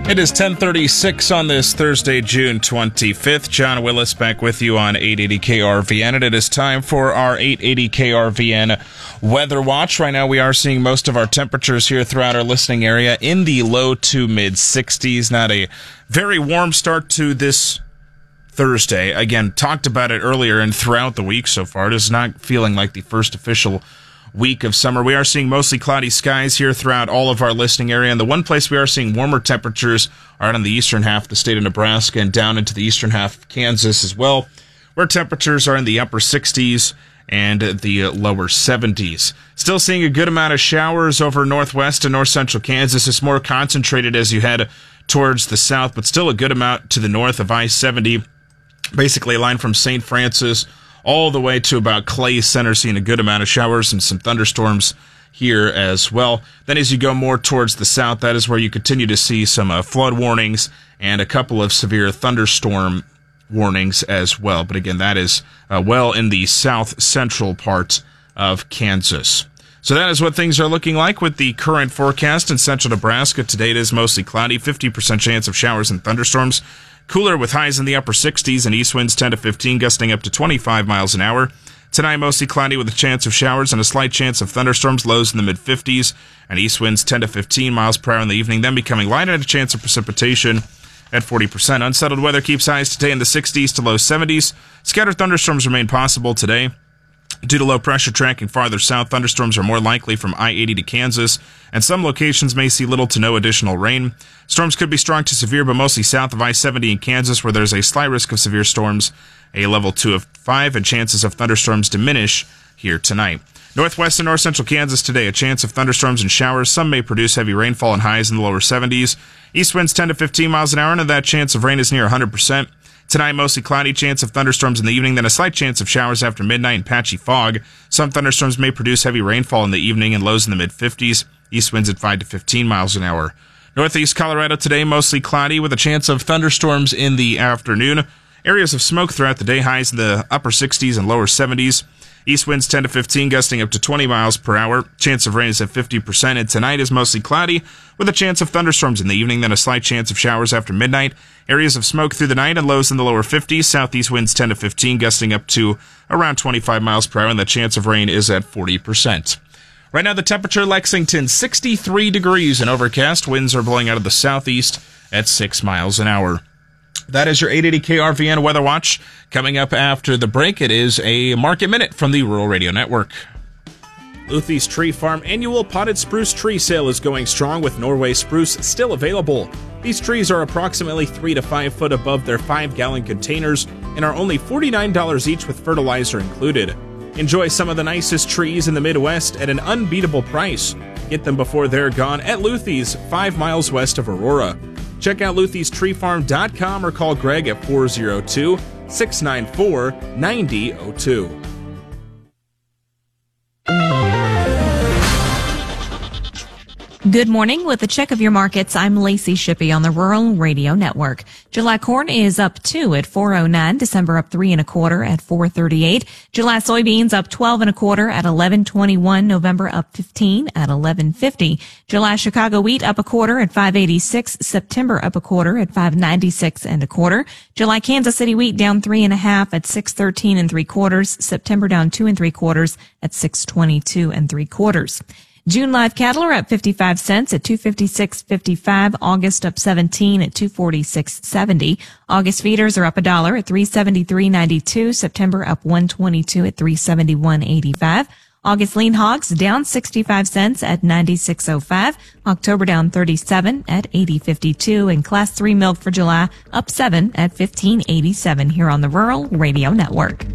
It is 10:36 on this Thursday, June 25th. John Willis back with you on 880 KRVN, and it is time for our 880 KRVN Weather Watch. Right now we are seeing most of our temperatures here throughout our listening area in the low to mid-60s. Not a very warm start to this Thursday. Again, talked about it earlier and throughout the week so far. It is not feeling like the first official week of summer. We are seeing mostly cloudy skies here throughout all of our listening area, and the one place we are seeing warmer temperatures are out in the eastern half of the state of Nebraska and down into the eastern half of Kansas as well, where temperatures are in the upper 60s and the lower 70s. Still seeing a good amount of showers over northwest and north central Kansas. It's more concentrated as you head towards the south, but still a good amount to the north of I-70, basically a line from St. Francis all the way to about Clay Center, seeing a good amount of showers and some thunderstorms here as well. Then as you go more towards the south, that is where you continue to see some flood warnings and a couple of severe thunderstorm warnings as well. But again, that is well in the south central part of Kansas. So that is what things are looking like with the current forecast in central Nebraska. Today it is mostly cloudy, 50% chance of showers and thunderstorms. Cooler with highs in the upper 60s and east winds 10 to 15, gusting up to 25 miles an hour. Tonight, mostly cloudy with a chance of showers and a slight chance of thunderstorms, lows in the mid-50s, and east winds 10 to 15 miles per hour in the evening, then becoming light and a chance of precipitation at 40%. Unsettled weather keeps highs today in the 60s to low 70s. Scattered thunderstorms remain possible today. Due to low pressure tracking farther south, thunderstorms are more likely from I-80 to Kansas, and some locations may see little to no additional rain. Storms could be strong to severe, but mostly south of I-70 in Kansas, where there's a slight risk of severe storms, a level 2 of 5, and chances of thunderstorms diminish here tonight. Northwest and north central Kansas today, a chance of thunderstorms and showers. Some may produce heavy rainfall and highs in the lower 70s. East winds 10 to 15 miles an hour, and that chance of rain is near 100%. Tonight, mostly cloudy, chance of thunderstorms in the evening, then a slight chance of showers after midnight and patchy fog. Some thunderstorms may produce heavy rainfall in the evening and lows in the mid-50s. East winds at 5 to 15 miles an hour. Northeast Colorado today, mostly cloudy with a chance of thunderstorms in the afternoon. Areas of smoke throughout the day, highs in the upper 60s and lower 70s. East winds 10 to 15, gusting up to 20 miles per hour. Chance of rain is at 50%, and tonight is mostly cloudy with a chance of thunderstorms in the evening, then a slight chance of showers after midnight. Areas of smoke through the night and lows in the lower 50s. Southeast winds 10 to 15, gusting up to around 25 miles per hour, and the chance of rain is at 40%. Right now, the temperature, Lexington, 63 degrees and overcast. Winds are blowing out of the southeast at 6 miles an hour. That is your 880 KRVN Weather Watch. Coming up after the break, it is a Market Minute from the Rural Radio Network. Luthie's Tree Farm annual potted spruce tree sale is going strong with Norway spruce still available. These trees are approximately 3 to 5 foot above their 5-gallon containers and are only $49 each with fertilizer included. Enjoy some of the nicest trees in the Midwest at an unbeatable price. Get them before they're gone at Luthie's, 5 miles west of Aurora. Check out Luthie'sTreeFarm.com or call Greg at 402-694-9002. Good morning. With a check of your markets, I'm Lacey Shippey on the Rural Radio Network. July corn is up 2 at 409. December up 3 1/4 at 438. July soybeans up 12 1/4 at 1121. November up 15 at 1150. July Chicago wheat up 1/4 at 586. September up 1/4 at 596 1/4. July Kansas City wheat down 3 1/2 at 613 3/4. September down 2 3/4 at 622 3/4. June live cattle are up 55 cents at 256.55. August up 17 at 246.70. August feeders are up $1 at 373.92. September up 122 at 371.85. August lean hogs down 65 cents at 96.05. October down 37 at 80.52. And class 3 milk for July up 7 at 15.87 here on the Rural Radio Network.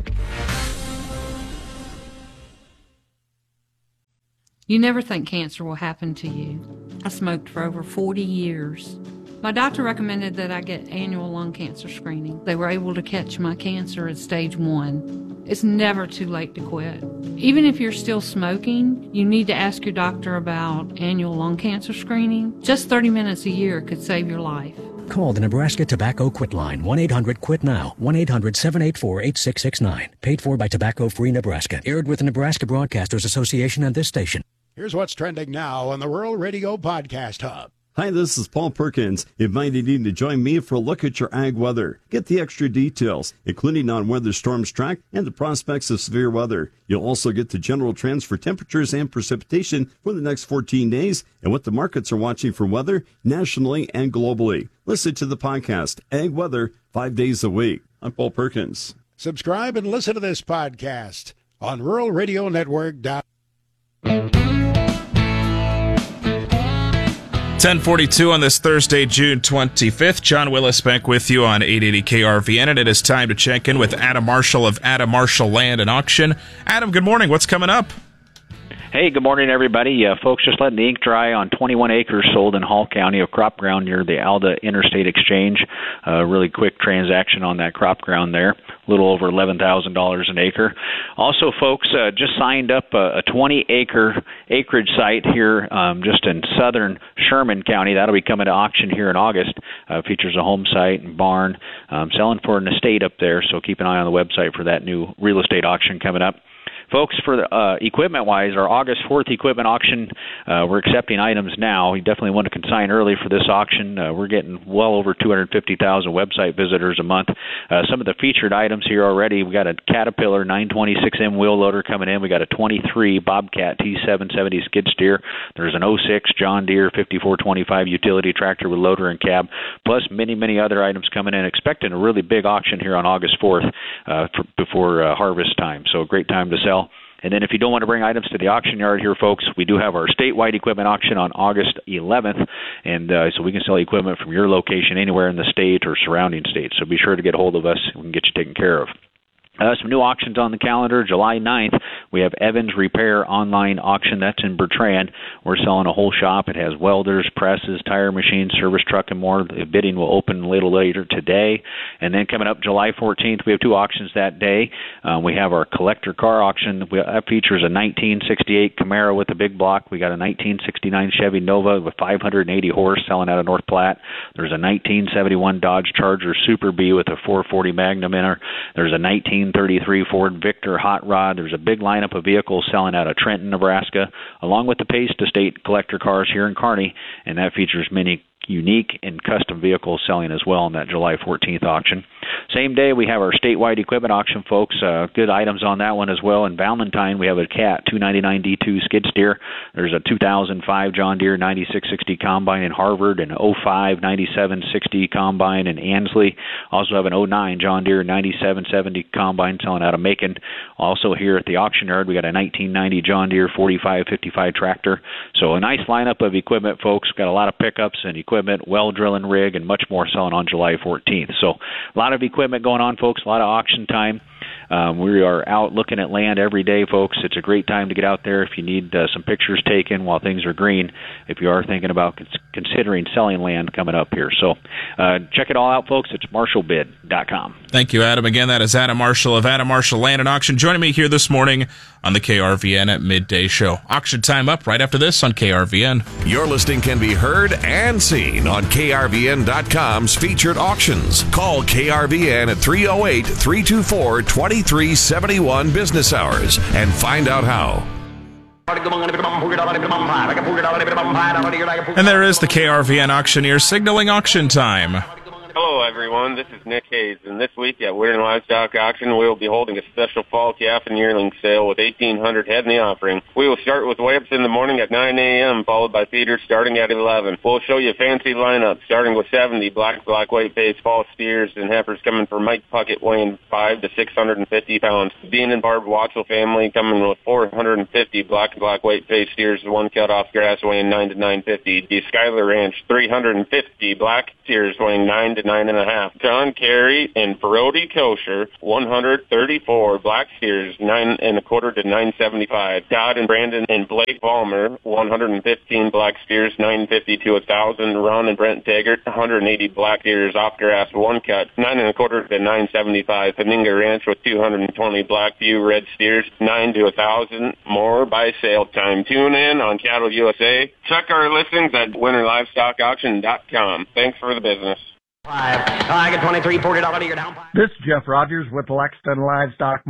You never think cancer will happen to you. I smoked for over 40 years. My doctor recommended that I get annual lung cancer screening. They were able to catch my cancer at stage 1. It's never too late to quit. Even if you're still smoking, you need to ask your doctor about annual lung cancer screening. Just 30 minutes a year could save your life. Call the Nebraska Tobacco Quit Line, 1-800-QUIT-NOW, 1-800-784-8669. Paid for by Tobacco Free Nebraska. Aired with the Nebraska Broadcasters Association and this station. Here's what's trending now on the Rural Radio Podcast Hub. Hi, this is Paul Perkins, inviting you to join me for a look at your ag weather. Get the extra details, including on weather storms track and the prospects of severe weather. You'll also get the general trends for temperatures and precipitation for the next 14 days and what the markets are watching for weather nationally and globally. Listen to the podcast, Ag Weather, 5 days a week. I'm Paul Perkins. Subscribe and listen to this podcast on ruralradionetwork.com. 10:42 on this Thursday, June 25th. John Willis back with you on 880 KRVN, and it is time to check in with Adam Marshall of Adam Marshall Land and Auction. Adam, good morning. What's coming up? Hey, good morning, everybody. Folks, just letting the ink dry on 21 acres sold in Hall County of crop ground near the Alda Interstate Exchange. Really quick transaction on that crop ground there. A little over $11,000 an acre. Also, folks, just signed up a 20-acre acreage site here just in southern Sherman County. That'll be coming to auction here in August. Features a home site and barn. Selling for an estate up there, so keep an eye on the website for that new real estate auction coming up. Folks, for the equipment-wise, our August 4th equipment auction, we're accepting items now. You definitely want to consign early for this auction. We're getting well over 250,000 website visitors a month. Some of the featured items here already, we got a Caterpillar 926M wheel loader coming in. We got a 23 Bobcat T770 skid steer. There's an 06 John Deere 5425 utility tractor with loader and cab, plus many, many other items coming in. Expecting a really big auction here on August 4th before harvest time. So a great time to sell. And then if you don't want to bring items to the auction yard here, folks, we do have our statewide equipment auction on August 11th, and so we can sell equipment from your location anywhere in the state or surrounding states. So be sure to get a hold of us, and we can get you taken care of. Some new auctions on the calendar. July 9th, we have Evans Repair online auction. That's in Bertrand. We're selling a whole shop. It has welders, presses, tire machines, service truck, and more. The bidding will open a little later today. And then coming up July 14th, we have two auctions that day. We have our collector car auction. That features a 1968 Camaro with a big block. We got a 1969 Chevy Nova with 580 horse selling out of North Platte. There's a 1971 Dodge Charger Super B with a 440 Magnum in her. There's a 1933 Ford Victor Hot Rod. There's a big lineup of vehicles selling out of Trenton, Nebraska, along with the Pace Estate collector cars here in Kearney, and that features many unique and custom vehicles selling as well in that July 14th auction. Same day, we have our statewide equipment auction, folks. Good items on that one as well. In Valentine, we have a Cat 299 D2 skid steer. There's a 2005 John Deere 9660 combine in Harvard, an 05 9760 combine in Ansley. Also have an 09 John Deere 9770 combine selling out of Macon. Also here at the auction yard, we got a 1990 John Deere 4555 tractor. So a nice lineup of equipment, folks. Got a lot of pickups and equipment, well drilling rig, and much more selling on July 14th. So a lot of equipment going on, folks, a lot of auction time. We are out looking at land every day, folks. It's a great time to get out there if you need some pictures taken while things are green, if you are thinking about considering selling land coming up here. So check it all out, folks. It's marshallbid.com. Thank you, Adam. Again, that is Adam Marshall of Adam Marshall Land and Auction joining me here this morning on the KRVN at Midday Show. Auction time up right after this on KRVN. Your listing can be heard and seen on KRVN.com's featured auctions. Call KRVN at 308-324-2371 business hours and find out how. And there is the KRVN auctioneer signaling auction time. Hello, everyone. This is Nick Hayes, and this week at Weird Livestock Auction, we will be holding a special fall calf and yearling sale with 1,800 head in the offering. We will start with weigh-ups in the morning at 9 a.m., followed by feeders starting at 11. We'll show you a fancy lineup, starting with 70 black weight-based fall steers and heifers coming from Mike Puckett, weighing 5 to 650 pounds. Dean and Barb Watchell family coming with 450 black weight-based steers, one cut-off grass weighing 9 to 950. The Schuyler Ranch, 350 black steers weighing 9 to 9.5. John Carey and Ferroti Kosher, 134 black steers, 9.25 to 975. Todd and Brandon and Blake Ballmer, 115 black steers, 950 to 1,000. Ron and Brent Taggart, 180 black steers off grass, one cut, 9.25 to 975. Paninga Ranch with 220 black view red steers, 9 to 1,000. More by sale time. Tune in on Cattle USA. Check our listings at winterlivestockauction.com. Thanks for the business. I get $23, $40 a year down. This is Jeff Rogers with Lexington Livestock Market.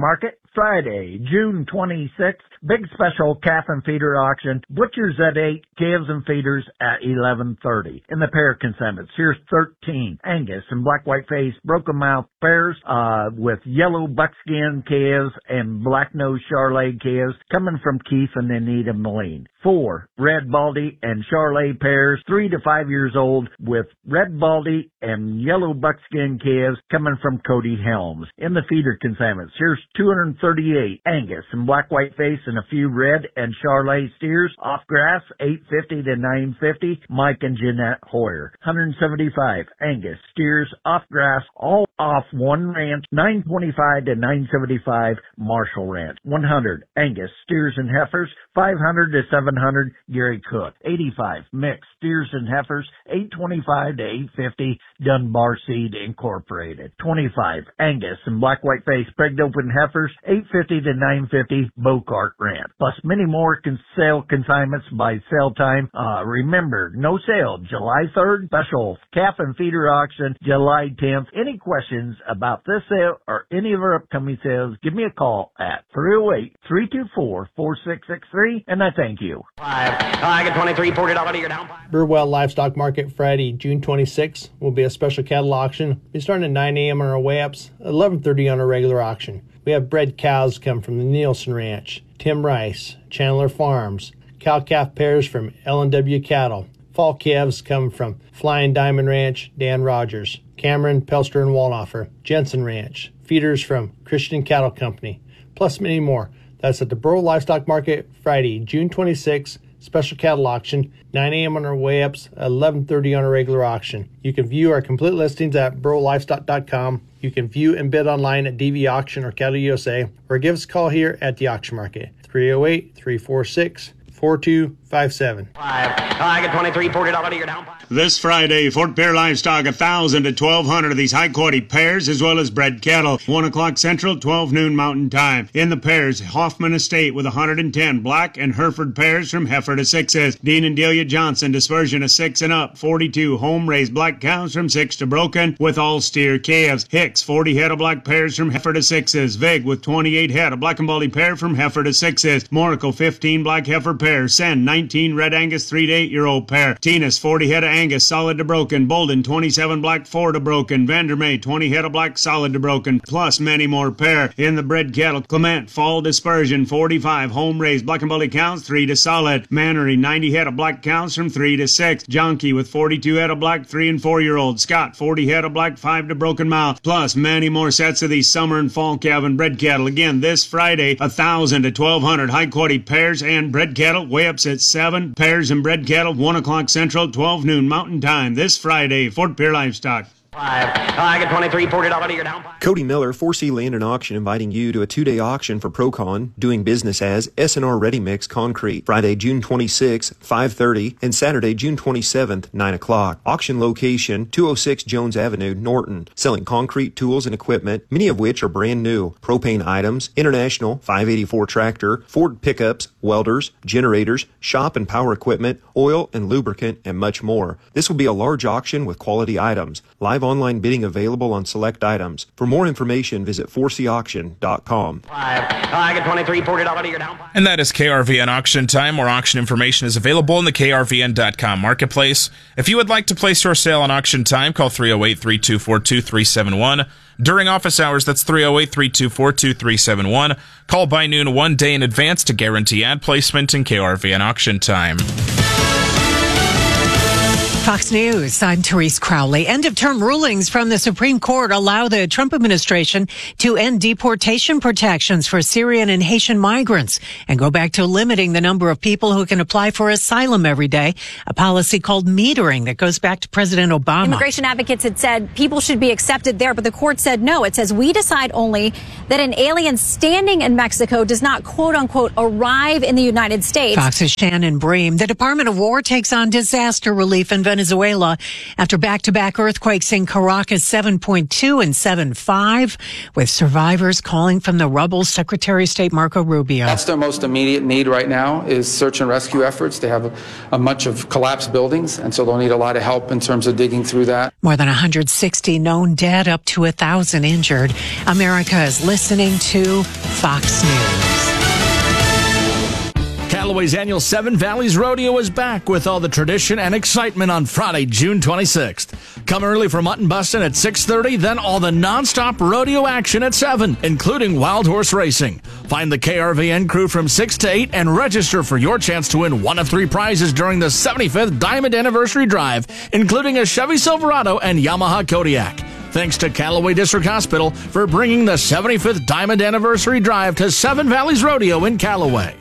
Friday, June 26th, big special calf and feeder auction. Butchers at 8, calves and feeders at 11:30. In the pair consignments, here's 13 Angus and black white face broken mouth pairs with yellow buckskin calves and black nose Charolais calves coming from Keith and Anita Moline. 4 red baldy and Charolais pairs, 3 to 5 years old, with red baldy and yellow buckskin calves coming from Cody Helms. In the feeder consignments, here's 238 Angus and black white face and a few red and Charolais steers off grass, $8.50 to $9.50. Mike and Jeanette Hoyer. 175 Angus steers off grass, all off one ranch, $9.25 to $9.75. Marshall Ranch. 100 Angus steers and heifers, $500 to $700. Gary Cook. 85 mixed steers and heifers, $8.25 to $8.50. Dunbar Seed Incorporated. 25 Angus and black white face pegged open heifers, $8.50 to $9.50. Bocart Ranch. Plus many more sale consignments by sale time. Remember, no sale July 3rd. Special calf and feeder auction July 10th. Any questions about this sale or any of our upcoming sales, give me a call at 308-324-4663, and I thank you. I get $23, $40 a year down. Burwell Livestock Market Friday, June 26th will be a special cattle auction. We're starting at 9 a.m. on our weigh-ups, 11:30 on our regular auction. We have bred cows come from the Nielsen Ranch, Tim Rice, Chandler Farms, cow-calf pairs from L&W Cattle. Fall calves come from Flying Diamond Ranch, Dan Rogers, Cameron, Pelster, and Walnoffer, Jensen Ranch, feeders from Christian Cattle Company, plus many more. That's at the Burwell Livestock Market Friday, June 26th, special cattle auction, 9 a.m. on our weigh-ups, 11:30 on our regular auction. You can view our complete listings at burwelllivestock.com. You can view and bid online at DV Auction or Cattle USA, or give us a call here at the auction market, 308-346-4257. I get $23, $40 a year down. This Friday, Fort Pierre Livestock, 1,000 to 1,200 of these high-quality pairs, as well as bred cattle. 1 o'clock Central, 12 noon Mountain Time. In the pairs, Hoffman Estate with 110 black and Hereford pairs from heifer to 6s. Dean and Delia Johnson, dispersion of 6 and up. 42 home-raised black cows from 6 to broken, with all steer calves. Hicks, 40 head of black pairs from heifer to 6s. Vig with 28 head of black and baldy pair from heifer to 6s. Moracle, 15 black heifer pairs. Sen, 19 red Angus 3 to 8-year-old pair. Tinas, 40 head of Angus solid to broken. Bolden, 27 black 4 to broken. Vandermeer, 20 head of black solid to broken, plus many more pair. In the bred cattle, Clement, fall dispersion, 45 home-raised black and baldy cows 3 to solid. Mannery, 90 head of black cows from 3 to 6. Jonky with 42 head of black 3 and 4-year-old. Scott, 40 head of black 5 to broken mouth, plus many more sets of these summer and fall calf and bred cattle. Again, this Friday, 1,000 to 1,200 high-quality pairs and bred cattle. Weigh-ups at 7. Pairs and bred cattle, 1 o'clock Central, 12 noon Mountain Time. This Friday, Fort Pierre Livestock. I get $23, $40 a year down. Cody Miller, 4C Land and Auction, inviting you to a 2-day auction for Procon, doing business as S&R Ready Mix Concrete. Friday, June 26th, 5:30, and Saturday, June 27th, 9 o'clock. Auction location, 206 Jones Avenue, Norton. Selling concrete tools and equipment, many of which are brand new. Propane items, International 584 tractor, Ford pickups, welders, generators, shop and power equipment, oil and lubricant, and much more. This will be a large auction with quality items. Live online bidding available on select items. For more information, visit 4cauction.com. I get $23, $40 a year down. And that is KRVN Auction Time. More auction information is available in the KRVN.com marketplace. If you would like to place your sale on Auction Time, call 308-324-2371. During office hours, that's 308-324-2371. Call by noon 1 day in advance to guarantee ad placement in KRVN Auction Time. Fox News, I'm Therese Crowley. End-of-term rulings from the Supreme Court allow the Trump administration to end deportation protections for Syrian and Haitian migrants and go back to limiting the number of people who can apply for asylum every day, a policy called metering that goes back to President Obama. Immigration advocates had said people should be accepted there, but the court said no. It says we decide only that an alien standing in Mexico does not, quote-unquote, arrive in the United States. Fox's Shannon Bream. The Department of War takes on disaster relief investigations Venezuela after back-to-back earthquakes in Caracas, 7.2 and 7.5, with survivors calling from the rubble. Secretary of State Marco Rubio. That's their most immediate need right now is search and rescue efforts. They have a bunch of collapsed buildings, and so they'll need a lot of help in terms of digging through that. More than 160 known dead, up to 1,000 injured. America is listening to Fox News. Callaway's annual Seven Valleys Rodeo is back with all the tradition and excitement on Friday, June 26th. Come early for mutton busting at 6:30, then all the nonstop rodeo action at 7, including wild horse racing. Find the KRVN crew from 6 to 8 and register for your chance to win one of 3 prizes during the 75th Diamond Anniversary Drive, including a Chevy Silverado and Yamaha Kodiak. Thanks to Callaway District Hospital for bringing the 75th Diamond Anniversary Drive to Seven Valleys Rodeo in Callaway.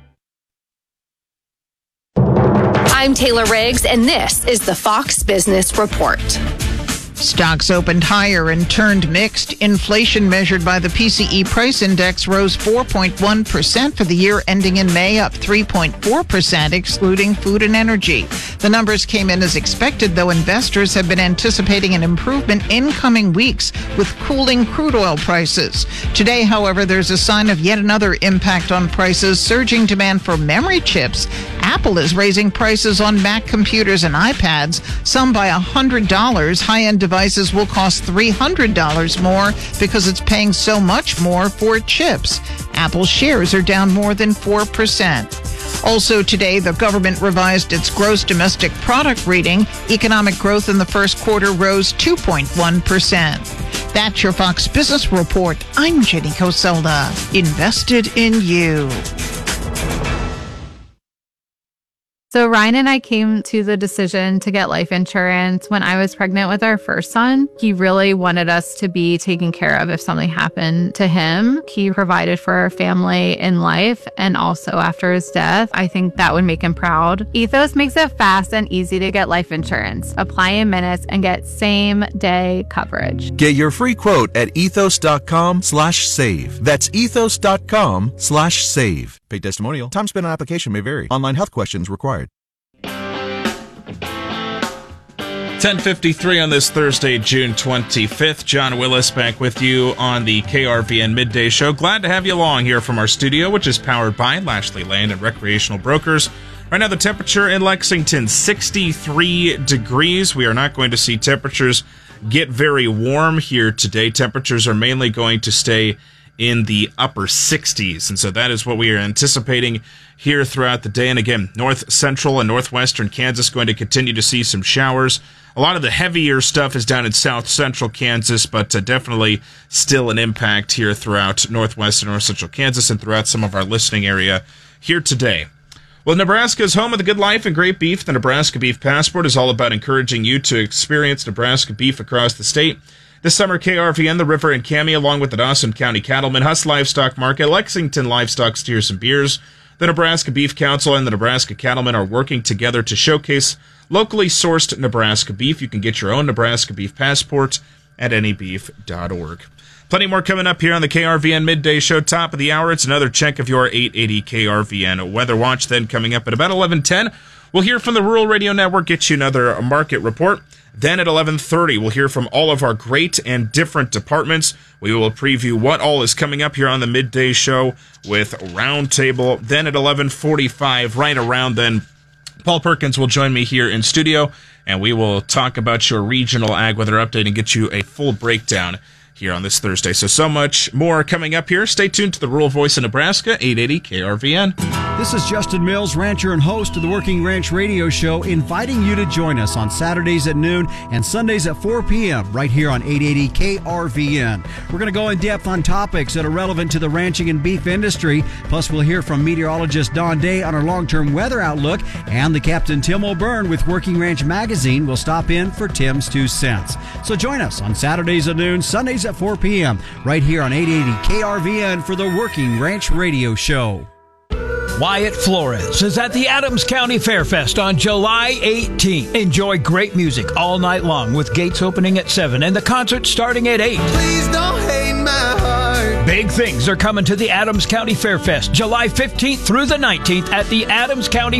I'm Taylor Riggs, and this is the Fox Business Report. Stocks opened higher and turned mixed. Inflation measured by the PCE price index rose 4.1% for the year ending in May, up 3.4% excluding food and energy. The numbers came in as expected, though investors have been anticipating an improvement in coming weeks with cooling crude oil prices. Today, however, there's a sign of yet another impact on prices, surging demand for memory chips. Apple is raising prices on Mac computers and iPads, some by $100. High-end devices will cost $300 more because it's paying so much more for chips. Apple shares are down more than 4%. Also today, the government revised its gross domestic product reading. Economic growth in the first quarter rose 2.1%. That's your Fox Business Report. I'm Jenny Coselda. Invested in you. So Ryan and I came to the decision to get life insurance when I was pregnant with our first son. He really wanted us to be taken care of if something happened to him. He provided for our family in life and also after his death. I think that would make him proud. Ethos makes it fast and easy to get life insurance. Apply in minutes and get same-day coverage. Get your free quote at ethos.com/save. That's ethos.com/save. Paid testimonial. Time spent on application may vary. Online health questions required. 10:53 on this Thursday, June 25th. John Willis back with you on the KRVN Midday Show. Glad to have you along here from our studio, which is powered by Lashley Land and Recreational Brokers. Right now, the temperature in Lexington, 63 degrees. We are not going to see temperatures get very warm here today. Temperatures are mainly going to stay in the upper 60s, and so that is what we are anticipating here throughout the day. And again, north central and northwestern Kansas going to continue to see some showers. A lot of the heavier stuff is down in south central Kansas, but definitely still an impact here throughout northwest and north central Kansas and throughout some of our listening area here today. Well, Nebraska is home of the good life and great beef. The Nebraska Beef Passport is all about encouraging you to experience Nebraska beef across the state. This summer, KRVN, The River, and Cami, along with the Dawson County Cattlemen, Huss Livestock Market, Lexington Livestock Steers and Beers, the Nebraska Beef Council, and the Nebraska Cattlemen are working together to showcase locally sourced Nebraska beef. You can get your own Nebraska Beef Passport at anybeef.org. Plenty more coming up here on the KRVN Midday Show. Top of the hour, it's another check of your 880 KRVN Weather Watch. Then coming up at about 11:10, we'll hear from the Rural Radio Network, get you another market report. Then at 11:30, we'll hear from all of our great and different departments. We will preview what all is coming up here on the Midday Show with Roundtable. Then at 11:45, right around then, Paul Perkins will join me here in studio, and we will talk about your regional ag weather update and get you a full breakdown here on this Thursday. So much more coming up here. Stay tuned to the Rural Voice of Nebraska, 880 KRVN. This is Justin Mills, rancher and host of the Working Ranch Radio Show, inviting you to join us on Saturdays at noon and Sundays at 4 p.m. right here on 880 KRVN. We're going to go in depth on topics that are relevant to the ranching and beef industry. Plus, we'll hear from meteorologist Don Day on our long-term weather outlook, and the Captain Tim O'Byrne with Working Ranch Magazine will stop in for Tim's 2 cents. So join us on Saturdays at noon, Sundays at 4 p.m. right here on 880 KRVN for the Working Ranch Radio Show. Wyatt Flores is at the Adams County Fairfest on July 18th. Enjoy great music all night long with gates opening at 7 and the concert starting at 8. Please don't hate my heart. Big things are coming to the Adams County Fairfest July 15th through the 19th at the Adams County